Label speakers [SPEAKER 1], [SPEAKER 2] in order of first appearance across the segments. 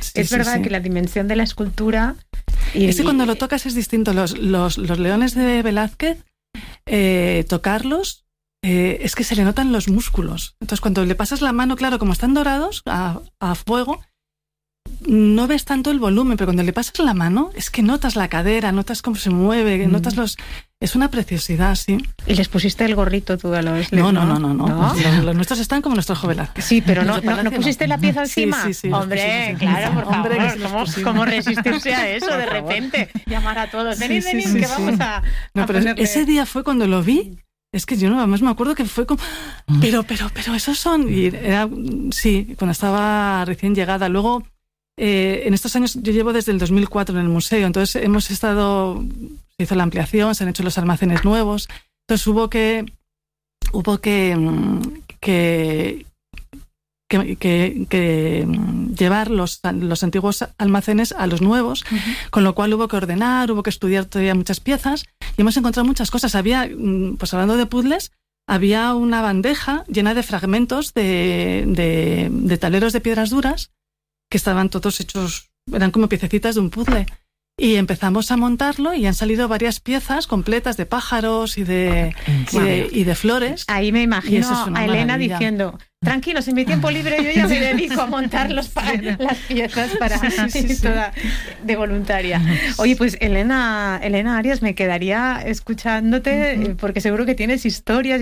[SPEAKER 1] es verdad que la dimensión de la escultura...
[SPEAKER 2] Es que cuando lo tocas es distinto. Los leones de Velázquez, tocarlos, es que se le notan los músculos. Entonces cuando le pasas la mano, claro, como están dorados a fuego, no ves tanto el volumen, pero cuando le pasas la mano es que notas la cadera, notas cómo se mueve, notas los... Es una preciosidad, sí.
[SPEAKER 1] ¿Y les pusiste el gorrito tú a los...
[SPEAKER 2] No. Los nuestros están como nuestro ojo Velázquez.
[SPEAKER 1] Sí, pero no pusiste la pieza encima.
[SPEAKER 2] Sí.
[SPEAKER 1] Hombre, claro, por favor. ¿Cómo resistirse a eso de repente? Llamar a todos. Venid, que vamos a
[SPEAKER 2] pero
[SPEAKER 1] ponerle...
[SPEAKER 2] ese día fue cuando lo vi. Es que yo además me acuerdo que fue como... Pero esos son... Y era, sí, cuando estaba recién llegada. Luego... en estos años, yo llevo desde el 2004 en el museo, entonces se hizo la ampliación, se han hecho los almacenes nuevos, entonces hubo que llevar los antiguos almacenes a los nuevos, con lo cual hubo que ordenar, hubo que estudiar todavía muchas piezas, y hemos encontrado muchas cosas. Había, pues hablando de puzzles, había una bandeja llena de fragmentos de tableros de piedras duras, que estaban todos hechos, eran como piececitas de un puzzle. Y empezamos a montarlo y han salido varias piezas completas de pájaros y de flores.
[SPEAKER 1] Ahí me imagino a Elena diciendo, tranquilos, en mi tiempo libre yo ya me dedico a montar las piezas para toda de voluntaria. Oye, pues Elena Arias, me quedaría escuchándote porque seguro que tienes historias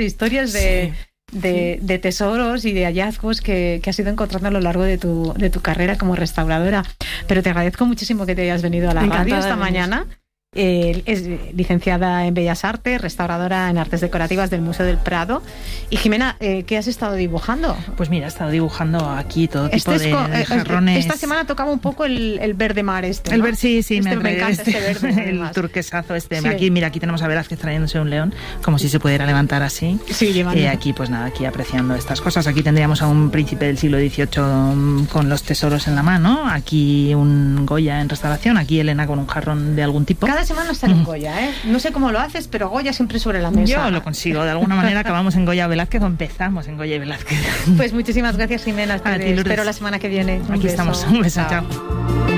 [SPEAKER 1] de tesoros y de hallazgos que has ido encontrando a lo largo de tu carrera como restauradora. Pero te agradezco muchísimo que te hayas venido a la radio esta mañana. Es licenciada en Bellas Artes, restauradora en Artes Decorativas del Museo del Prado. Y Jimena, ¿qué has estado dibujando?
[SPEAKER 3] Pues mira, he estado dibujando aquí todo tipo de jarrones.
[SPEAKER 1] Esta semana tocaba un poco el verde mar ¿no?
[SPEAKER 3] El verde, sí, me
[SPEAKER 1] encanta este verde.
[SPEAKER 3] El turquesazo Sí. Aquí tenemos a Velázquez trayéndose un león, como si se pudiera levantar así.
[SPEAKER 1] Sí, llevando.
[SPEAKER 3] Aquí, pues nada, aquí apreciando estas cosas. Aquí tendríamos a un príncipe del siglo XVIII con los tesoros en la mano. Aquí un Goya en restauración. Aquí Elena con un jarrón de algún tipo.
[SPEAKER 1] Cada semana está en Goya, ¿eh? No sé cómo lo haces, pero Goya siempre sobre la mesa.
[SPEAKER 3] Yo lo consigo, de alguna manera acabamos en Goya Velázquez o empezamos en Goya y Velázquez.
[SPEAKER 1] Pues muchísimas gracias, Jimena. Espero la semana que viene.
[SPEAKER 3] Aquí estamos. Un beso, chao.